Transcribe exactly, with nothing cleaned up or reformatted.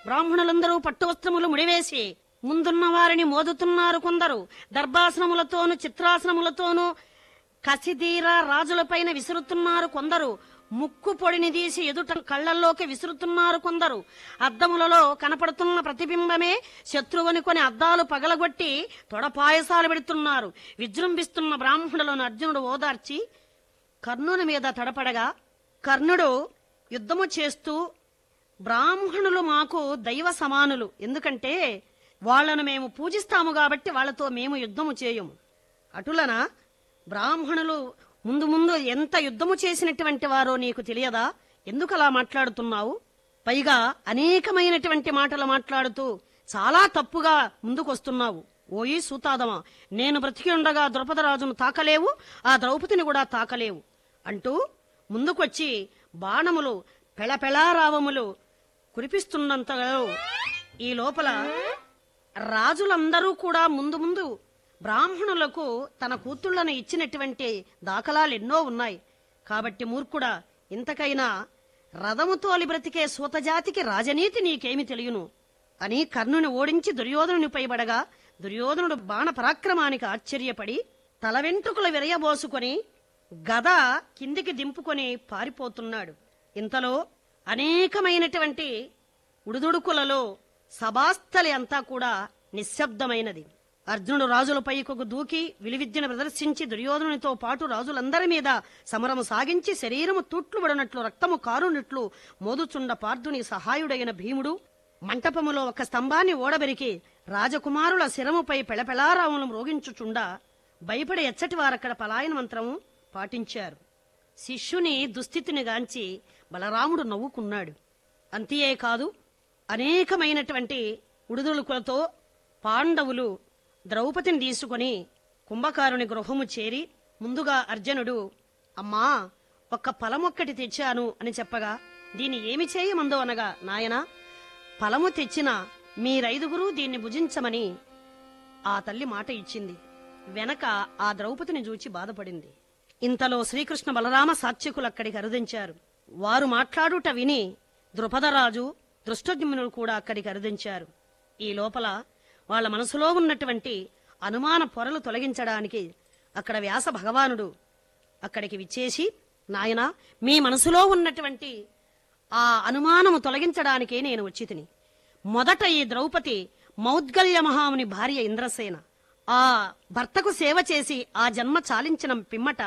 బ్రాహ్మణులందరూ పట్టువస్త్రములు ముడివేసి ముందున్న వారిని మోదుతున్నారు కొందరు. దర్భాసనములతోనూ చిత్రాసనములతోనూ కసిదీర రాజులపైన విసురుతున్నారు కొందరు. ముక్కు పొడిని తీసి ఎదుట కళ్లల్లోకి విసురుతున్నారు కొందరు. అద్దములలో కనపడుతున్న ప్రతిబింబమే శత్రువునుకొని అద్దాలు పగలగొట్టి తొడపాయసాలు పెడుతున్నారు. విజృంభిస్తున్న బ్రాహ్మణులను అర్జునుడు ఓదార్చి కర్ణుని మీద తడపడగా, కర్ణుడు యుద్ధము చేస్తూ బ్రాహ్మణులు మాకు దైవ సమానులు, ఎందుకంటే వాళ్లను మేము పూజిస్తాము కాబట్టి వాళ్లతో మేము యుద్ధము చేయము. అటులన బ్రాహ్మణులు ముందు ముందు ఎంత యుద్ధము చేసినటువంటి వారో నీకు తెలియదా? ఎందుకలా మాట్లాడుతున్నావు? పైగా అనేకమైనటువంటి మాటలు మాట్లాడుతూ చాలా తప్పుగా ముందుకొస్తున్నావు. ఓయి సూతాదమా, నేను బ్రతికి ఉండగా ద్రౌపదరాజును తాకలేవు, ఆ ద్రౌపదిని కూడా తాకలేవు అంటూ ముందుకొచ్చి బాణములు పెళపెళారావములు కురిపిస్తున్నంతలో ఈ లోపల రాజులందరూ కూడా ముందు ముందు బ్రాహ్మణులకు తన కూతుళ్లను ఇచ్చినటువంటి దాఖలాలెన్నో ఉన్నాయి. కాబట్టి మూర్ఖుడా, ఇంతకైనా రథము తోలి బ్రతికే సూతజాతికి రాజనీతి నీకేమి తెలియను అని కర్ణుని ఓడించి దుర్యోధనుని పైబడగా, దుర్యోధనుడు బాణ పరాక్రమానికి ఆశ్చర్యపడి తల వెంట్రుకలు విరయబోసుకొని గద కిందికి దింపుకొని పారిపోతున్నాడు. ఇంతలో అనేకమైనటువంటి ఉడుదుడుకులలో సభాస్థలి అంతా కూడా నిశ్శబ్దమైనది. అర్జునుడు రాజులపైకి దూకి విలువిద్యను ప్రదర్శించి దుర్యోధనునితో పాటు రాజులందరి మీద సమరము సాగించి శరీరము తూట్లు పడినట్లు రక్తము కారునట్లు మోదుచుండ పార్థుని సహాయుడైన భీముడు మంటపములో ఒక స్తంభాన్ని ఓడబెరికి రాజకుమారుల శిరముపై పెళపెళారాములు మ్రోగించుచుండా భయపడి ఎచ్చటి వారక్కడ పలాయన మంత్రము పాటించారు. శిష్యుని దుస్థితిని గాంచి బలరాముడు నవ్వుకున్నాడు. అంతే కాదు, అనేకమైనటువంటి ఉడుదుడుకులతో పాండవులు ద్రౌపదిని తీసుకుని కుంభకారుని గృహము చేరి ముందుగా అర్జునుడు, అమ్మా ఒక్క ఫలమొక్కటి తెచ్చాను అని చెప్పగా, దీన్ని ఏమి చేయమందో అనగా, నాయనా ఫలము తెచ్చిన మీరైదుగురు దీన్ని భుజించమని ఆ తల్లి మాట ఇచ్చింది. వెనక ఆ ద్రౌపదిని చూచి బాధపడింది. ఇంతలో శ్రీకృష్ణ బలరామ సాత్యకులు అక్కడికి అరుదించారు. వారు మాట్లాడుట విని ద్రుపదరాజు దృష్టజ్ఞునులు కూడా అక్కడికి అరుదించారు. ఈ లోపల వాళ్ల మనసులో ఉన్నటువంటి అనుమాన పొరలు తొలగించడానికి అక్కడ వ్యాస భగవానుడు అక్కడికి విచ్చేసి, నాయనా మీ మనసులో ఉన్నటువంటి ఆ అనుమానము తొలగించడానికే నేను వచ్చితిని. మొదట ఈ ద్రౌపది మౌద్గల్య మహాముని భార్య ఇంద్రసేన. ఆ భర్తకు సేవ చేసి ఆ జన్మ చాలించిన పిమ్మట